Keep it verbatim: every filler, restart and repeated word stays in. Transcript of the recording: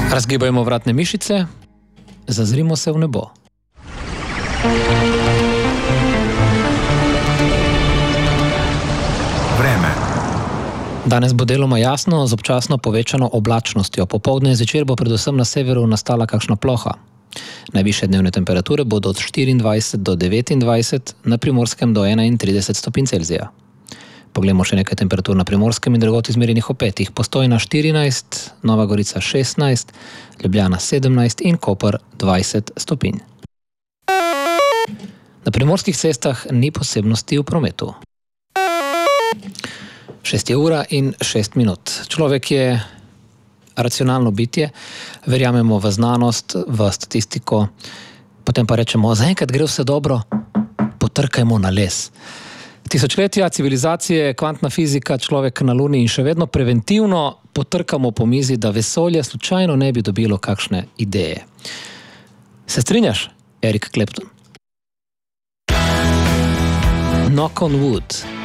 Razgibajmo vratne mišice, zazrimo se v nebo. Vreme. Danes bo deloma jasno, z občasno povečano oblačnostjo. Popoldne in zvečer bo predvsem na severu nastala kakšna ploha. Najvišje dnevne temperature bodo od štiriindvajset do devetindvajset, na Primorskem do enaintrideset stopinj Celzija. Poglejmo še nekaj temperatur na Primorskem in drugod izmerjenih v petih. Postojna štirinajst, Nova Gorica šestnajst, Ljubljana sedemnajst in Koper dvajset stopinj. Na primorskih cestah ni posebnosti v prometu. Šest je ura in šest minut. Človek je racionalno bitje, verjamemo v znanost, v statistiko, potem pa rečemo, zaenkrat gre vse dobro, potrkajmo na les. Tisočletja, civilizacije, kvantna fizika, človek na Luni in še vedno preventivno potrkamo po mizi, da vesolje slučajno ne bi dobilo kakšne ideje. Se strinjaš, Eric Clapton? Knock on wood.